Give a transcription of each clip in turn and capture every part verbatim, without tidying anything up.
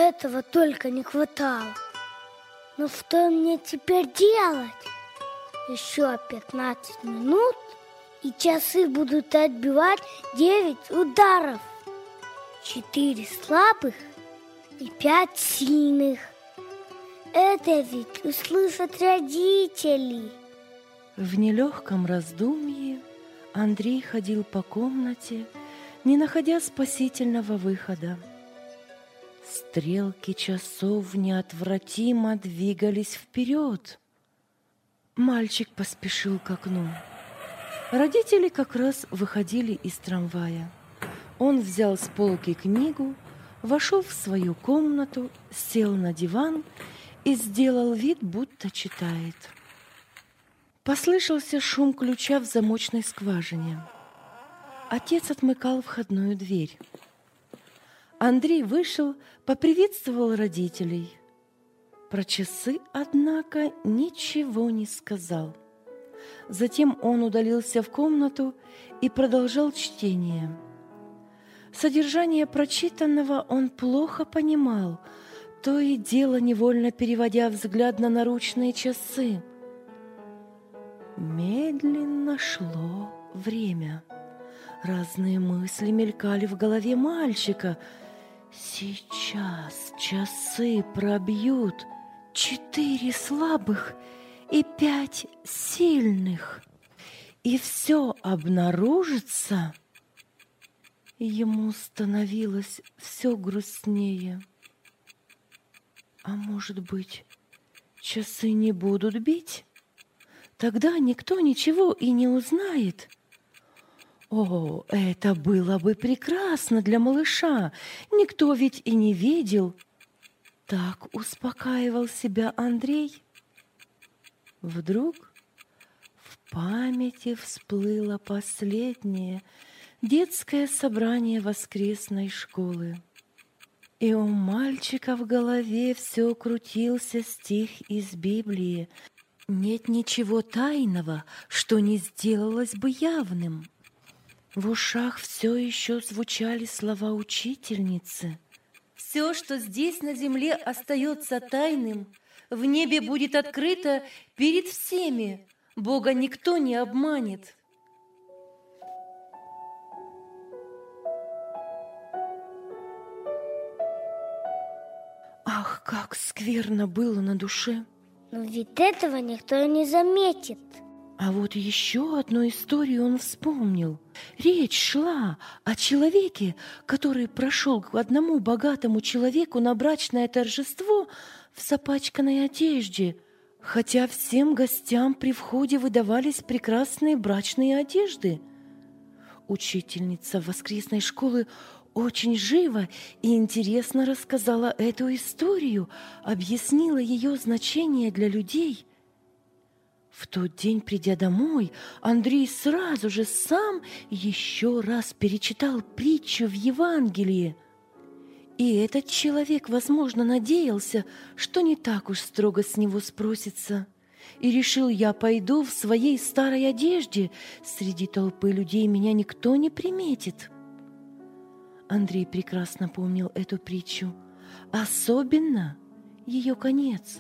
Этого только не хватало. Но что мне теперь делать? Еще пятнадцать минут, и часы будут отбивать девять ударов. Четыре слабых и пять сильных. Это ведь услышат родители. В нелегком раздумье Андрей ходил по комнате, не находя спасительного выхода. Стрелки часов неотвратимо двигались вперед. Мальчик поспешил к окну. Родители как раз выходили из трамвая. Он взял с полки книгу, вошел в свою комнату, сел на диван и сделал вид, будто читает. Послышался шум ключа в замочной скважине. Отец отмыкал входную дверь. Андрей вышел, поприветствовал родителей. Про часы, однако, ничего не сказал. Затем он удалился в комнату и продолжал чтение. Содержание прочитанного он плохо понимал, то и дело невольно переводя взгляд на наручные часы. Медленно шло время. Разные мысли мелькали в голове мальчика. Сейчас часы пробьют четыре слабых и пять сильных, и все обнаружится. Ему становилось все грустнее. А может быть, часы не будут бить? Тогда никто ничего и не узнает. О, это было бы прекрасно для малыша. Никто ведь и не видел. Так успокаивал себя Андрей. Вдруг в памяти всплыло последнее детское собрание воскресной школы. И у мальчика в голове все крутился стих из Библии: «Нет ничего тайного, что не сделалось бы явным». В ушах все еще звучали слова учительницы: «Все, что здесь на земле остается тайным, в небе будет открыто перед всеми. Бога никто не обманет». Ах, как скверно было на душе! Но ведь этого никто и не заметит. А вот еще одну историю он вспомнил. Речь шла о человеке, который прошел к одному богатому человеку на брачное торжество в запачканной одежде, хотя всем гостям при входе выдавались прекрасные брачные одежды. Учительница воскресной школы очень живо и интересно рассказала эту историю, объяснила ее значение для людей. В тот день, придя домой, Андрей сразу же сам еще раз перечитал притчу в Евангелии. И этот человек, возможно, надеялся, что не так уж строго с него спросится, и решил: я пойду в своей старой одежде, среди толпы людей меня никто не приметит. Андрей прекрасно помнил эту притчу, особенно ее конец.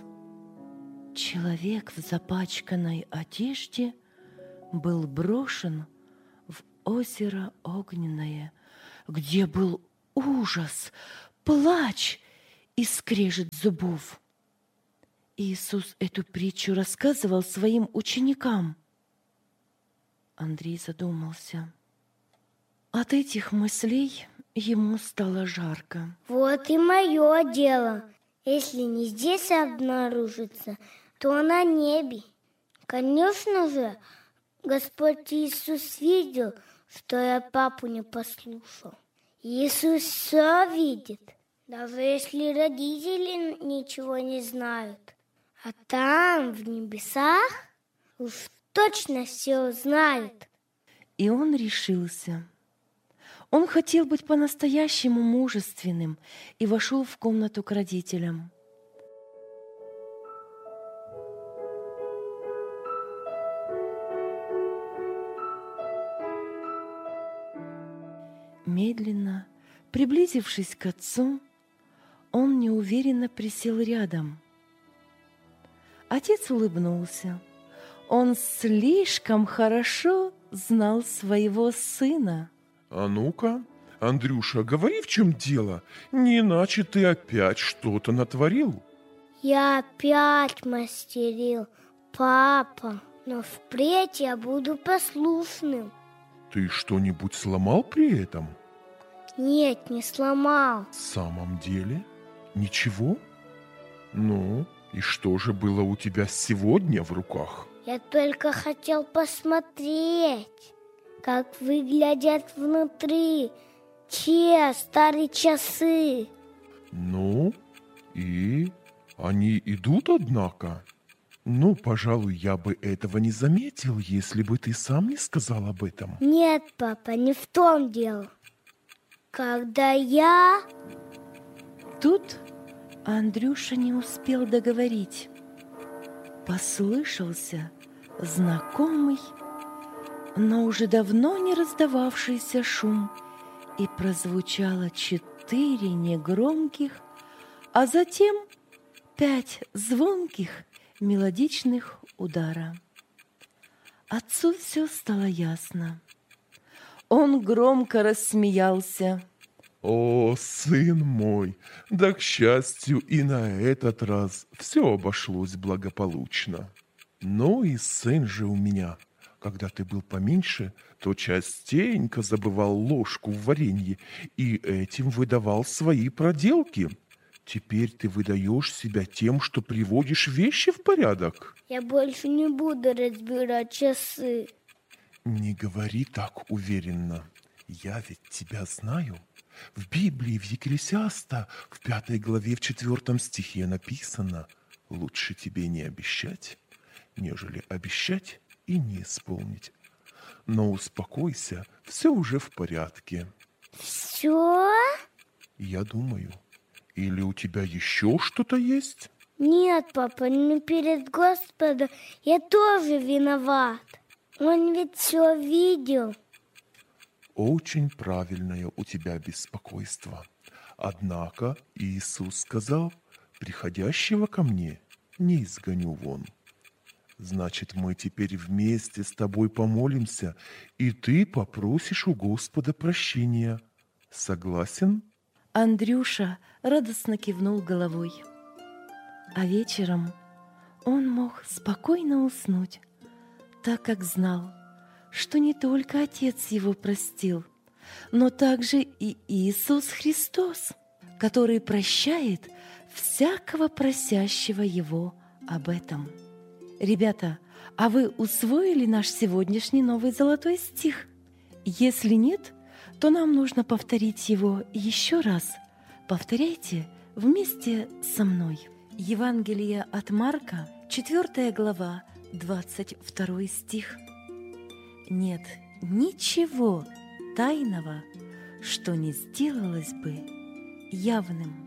Человек в запачканной одежде был брошен в озеро огненное, где был ужас, плач и скрежет зубов. Иисус эту притчу рассказывал своим ученикам. Андрей задумался. От этих мыслей ему стало жарко. Вот и мое дело. Если не здесь обнаружится, то на небе. Конечно же, Господь Иисус видел, что я папу не послушал. Иисус все видит, даже если родители ничего не знают. А там, в небесах, уж точно все знают. И он решился. Он хотел быть по-настоящему мужественным и вошел в комнату к родителям. Медленно, приблизившись к отцу, Он неуверенно присел рядом. Отец улыбнулся. Он слишком хорошо знал своего сына. А ну-ка, Андрюша, говори, в чем дело, не иначе ты опять что-то натворил. Я опять мастерил, папа, но впредь я буду послушным. Ты что-нибудь сломал при этом? Нет, не сломал. В самом деле? Ничего? Ну, и что же было у тебя сегодня в руках? Я только хотел посмотреть, как выглядят внутри те старые часы. Ну, и они идут, однако? Ну, пожалуй, я бы этого не заметил, если бы ты сам не сказал об этом. Нет, папа, не в том дело. Когда я... Тут Андрюша не успел договорить. Послышался знакомый, но уже давно не раздававшийся шум, и прозвучало четыре негромких, а затем пять звонких мелодичных удара. Отцу все стало ясно. Он громко рассмеялся. О, сын мой, да, к счастью, и на этот раз все обошлось благополучно. Ну и сын же у меня, когда ты был поменьше, то частенько забывал ложку в варенье и этим выдавал свои проделки. Теперь ты выдаешь себя тем, что приводишь вещи в порядок. Я больше не буду разбирать часы. Не говори так уверенно. Я ведь тебя знаю. В Библии, в Екклесиаста, в пятой главе, в четвертом стихе написано: «Лучше тебе не обещать, нежели обещать и не исполнить». Но успокойся, все уже в порядке. Все? Я думаю. Или у тебя еще что-то есть? Нет, папа, но перед Господом я тоже виноват. Он ведь все видел. Очень правильное у тебя беспокойство. Однако Иисус сказал: приходящего ко мне не изгоню вон. Значит, мы теперь вместе с тобой помолимся, и ты попросишь у Господа прощения. Согласен? Андрюша радостно кивнул головой. А вечером он мог спокойно уснуть, так как знал, что не только Отец его простил, но также и Иисус Христос, который прощает всякого просящего Его об этом. Ребята, а вы усвоили наш сегодняшний новый золотой стих? Если нет, то нам нужно повторить его еще раз. Повторяйте вместе со мной. Евангелие от Марка, четвёртая глава, двадцать второй стих. Нет ничего тайного, что не сделалось бы явным.